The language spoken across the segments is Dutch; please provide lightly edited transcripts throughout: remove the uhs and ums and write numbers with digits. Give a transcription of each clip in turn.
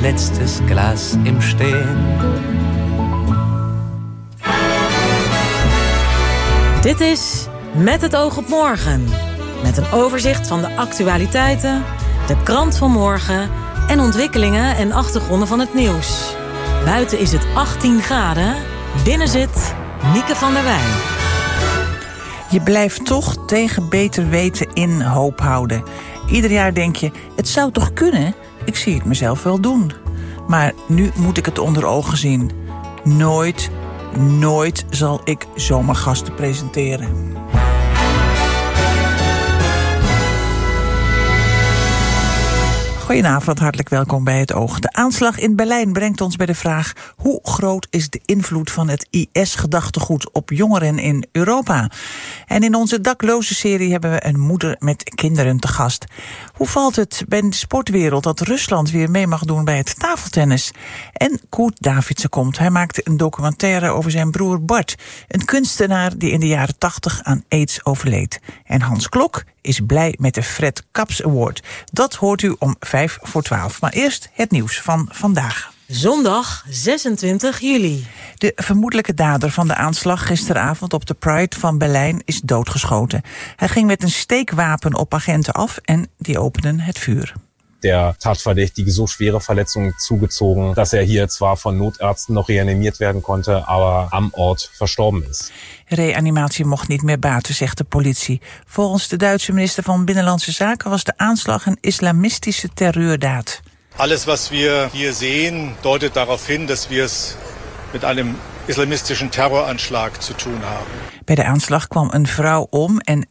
letztes Glas im Stehen. Dit is Met het oog op morgen. Met een overzicht van de actualiteiten, de krant van morgen en ontwikkelingen en achtergronden van het nieuws. Buiten is het 18 graden, binnen zit Nieke van der Wij. Je blijft toch tegen beter weten in hoop houden. Ieder jaar denk je, het zou toch kunnen? Ik zie het mezelf wel doen. Maar nu moet ik het onder ogen zien. Nooit zal ik zomergasten presenteren. Goedenavond, hartelijk welkom bij Het Oog. De aanslag in Berlijn brengt ons bij de vraag: hoe groot is de invloed van het IS-gedachtegoed op jongeren in Europa? En in onze dakloze serie hebben we een moeder met kinderen te gast. Hoe valt het bij de sportwereld dat Rusland weer mee mag doen bij het tafeltennis? En Koert Davidsen komt. Hij maakte een documentaire over zijn broer Bart, een kunstenaar die in de jaren 80 aan AIDS overleed. En Hans Klok is blij met de Fred Kaps Award. Dat hoort u om 11:55. Maar eerst het nieuws van vandaag. Zondag 26 juli. De vermoedelijke dader van de aanslag gisteravond op de Pride van Berlijn is doodgeschoten. Hij ging met een steekwapen op agenten af en die openden het vuur. Der Tatverdächtige so schwere Verletzungen zugezogen, dass hier zwar von Notärzten noch reanimiert werden konnte, aber am Ort verstorben is. Reanimatie mocht niet meer baten, zegt de politie. Volgens de Duitse minister van Binnenlandse Zaken was de aanslag een islamistische terreurdaad. Alles was wir hier sehen deutet darauf hin, dass wir es mit einem islamistischen Terroranschlag zu tun haben. Bij de aanslag kwam een vrouw om en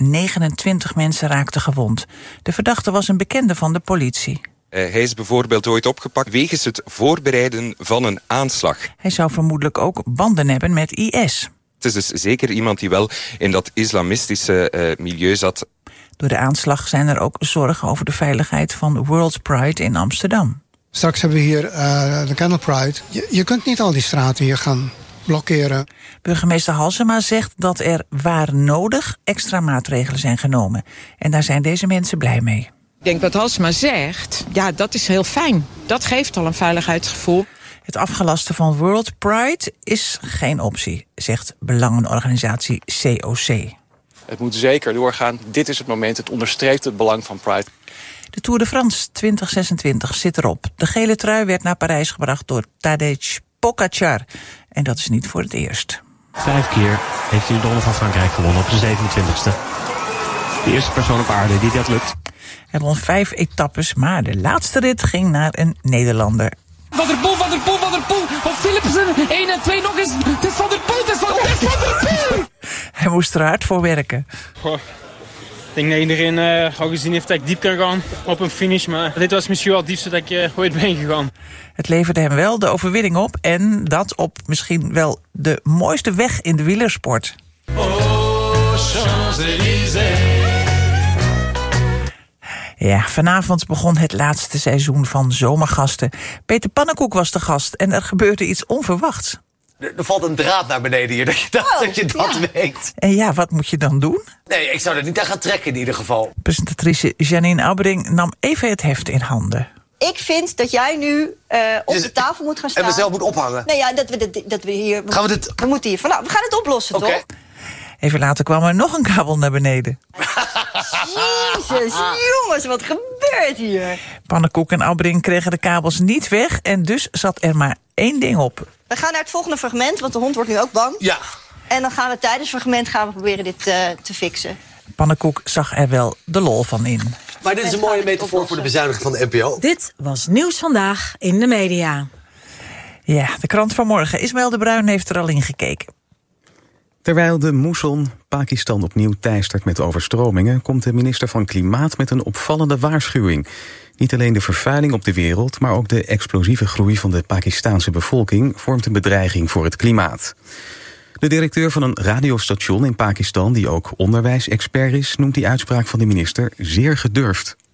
29 mensen raakten gewond. De verdachte was een bekende van de politie. Hij is bijvoorbeeld ooit opgepakt wegens het voorbereiden van een aanslag. Hij zou vermoedelijk ook banden hebben met IS. Het is dus zeker iemand die wel in dat islamistische milieu zat. Door de aanslag zijn er ook zorgen over de veiligheid van World Pride in Amsterdam. Straks hebben we hier de Candle Pride. Je kunt niet al die straten hier gaan blokkeren. Burgemeester Halsema zegt dat er waar nodig extra maatregelen zijn genomen. En daar zijn deze mensen blij mee. Ik denk wat Halsema zegt, ja, dat is heel fijn. Dat geeft al een veiligheidsgevoel. Het afgelasten van World Pride is geen optie, zegt belangenorganisatie COC. Het moet zeker doorgaan. Dit is het moment. Het onderstreept het belang van Pride. De Tour de France 2026 zit erop. De gele trui werd naar Parijs gebracht door Tadej Pogačar. En dat is niet voor het eerst. 5 keer heeft hij de Ronde van Frankrijk gewonnen op de 27e. De eerste persoon op aarde die dat lukt. Hij won 5 etappes, maar de laatste rit ging naar een Nederlander. Van der Poel, of Philipsen, 1 en 2 nog eens. Het is Van der Poel, het is Van der Poel. Hij moest er hard voor werken. Goh. Ik denk dat iedereen al gezien heeft dat ik diep kan gaan op een finish. Maar dit was misschien wel het diepste dat ik ooit ben gegaan. Het leverde hem wel de overwinning op. En dat op misschien wel de mooiste weg in de wielersport. Oh, Champs-Élysées. Ja, vanavond begon het laatste seizoen van Zomergasten. Peter Pannenkoek was de gast en er gebeurde iets onverwachts. Er valt een draad naar beneden hier, dat je dat weet. En ja, wat moet je dan doen? Nee, ik zou er niet aan gaan trekken in ieder geval. Presentatrice Janine Aubering nam even het heft in handen. Ik vind dat jij nu op de tafel moet gaan staan. En mezelf moet ophangen? Nee, ja, dat we hier... We moeten hier vanaf. We gaan het oplossen, toch? Even later kwam er nog een kabel naar beneden. Jezus, jongens, wat gebeurt hier? Pannenkoek en Aubering kregen de kabels niet weg en dus zat er maar één ding op. We gaan naar het volgende fragment, want de hond wordt nu ook bang. Ja. En dan gaan we tijdens het fragment proberen dit te fixen. Pannenkoek zag er wel de lol van in. Maar dit is een mooie metafoor voor de bezuiniging van de NPO. Dit was Nieuws Vandaag in de media. Ja, de krant van morgen. Ismaël de Bruin heeft er al in gekeken. Terwijl de moesson Pakistan opnieuw teistert met overstromingen, komt de minister van Klimaat met een opvallende waarschuwing. Niet alleen de vervuiling op de wereld, maar ook de explosieve groei van de Pakistaanse bevolking vormt een bedreiging voor het klimaat. De directeur van een radiostation in Pakistan, die ook onderwijsexpert is, noemt die uitspraak van de minister zeer gedurfd.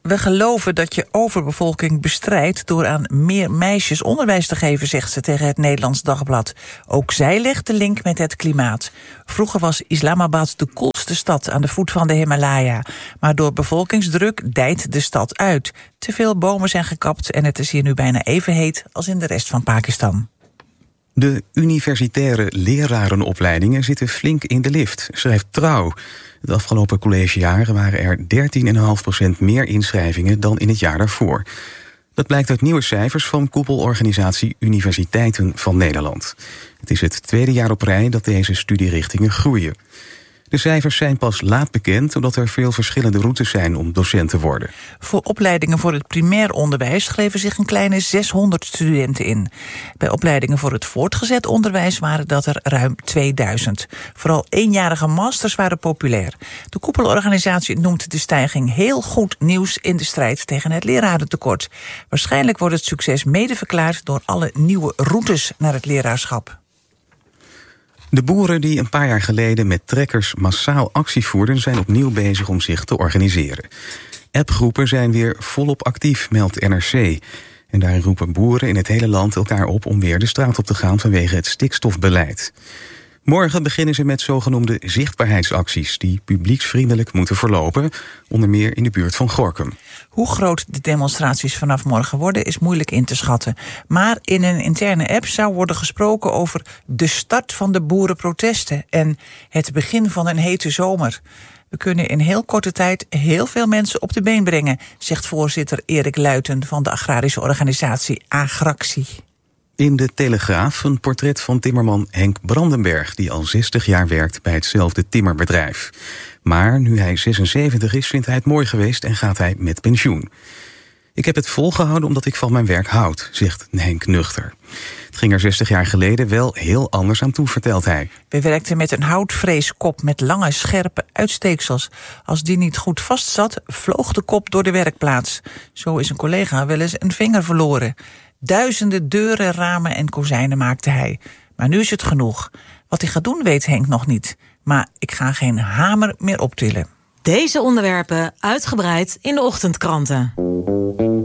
We geloven dat je overbevolking bestrijdt door aan meer meisjes onderwijs te geven, zegt ze tegen het Nederlands Dagblad. Ook zij legt de link met het klimaat. Vroeger was Islamabad de koelste stad aan de voet van de Himalaya. Maar door bevolkingsdruk dijt de stad uit. Te veel bomen zijn gekapt en het is hier nu bijna even heet als in de rest van Pakistan. De universitaire lerarenopleidingen zitten flink in de lift, schrijft Trouw. Het afgelopen collegejaar waren er 13,5% meer inschrijvingen dan in het jaar daarvoor. Dat blijkt uit nieuwe cijfers van koepelorganisatie Universiteiten van Nederland. Het is het tweede jaar op rij dat deze studierichtingen groeien. De cijfers zijn pas laat bekend omdat er veel verschillende routes zijn om docent te worden. Voor opleidingen voor het primair onderwijs schreven zich een kleine 600 studenten in. Bij opleidingen voor het voortgezet onderwijs waren dat er ruim 2000. Vooral eenjarige masters waren populair. De koepelorganisatie noemt de stijging heel goed nieuws in de strijd tegen het lerarentekort. Waarschijnlijk wordt het succes mede verklaard door alle nieuwe routes naar het leraarschap. De boeren die een paar jaar geleden met trekkers massaal actie voerden, zijn opnieuw bezig om zich te organiseren. Appgroepen zijn weer volop actief, meldt NRC. En daarin roepen boeren in het hele land elkaar op om weer de straat op te gaan vanwege het stikstofbeleid. Morgen beginnen ze met zogenoemde zichtbaarheidsacties die publieksvriendelijk moeten verlopen, onder meer in de buurt van Gorinchem. Hoe groot de demonstraties vanaf morgen worden is moeilijk in te schatten. Maar in een interne app zou worden gesproken over de start van de boerenprotesten en het begin van een hete zomer. We kunnen in heel korte tijd heel veel mensen op de been brengen, zegt voorzitter Erik Luiten van de agrarische organisatie Agractie. In de Telegraaf een portret van timmerman Henk Brandenberg, die al 60 jaar werkt bij hetzelfde timmerbedrijf. Maar nu hij 76 is, vindt hij het mooi geweest en gaat hij met pensioen. Ik heb het volgehouden omdat ik van mijn werk houd, zegt Henk nuchter. Het ging er 60 jaar geleden wel heel anders aan toe, vertelt hij. We werkten met een houtvreeskop met lange, scherpe uitsteeksels. Als die niet goed vastzat, vloog de kop door de werkplaats. Zo is een collega wel eens een vinger verloren. Duizenden deuren, ramen en kozijnen maakte hij. Maar nu is het genoeg. Wat hij gaat doen weet Henk nog niet. Maar ik ga geen hamer meer optillen. Deze onderwerpen uitgebreid in de ochtendkranten.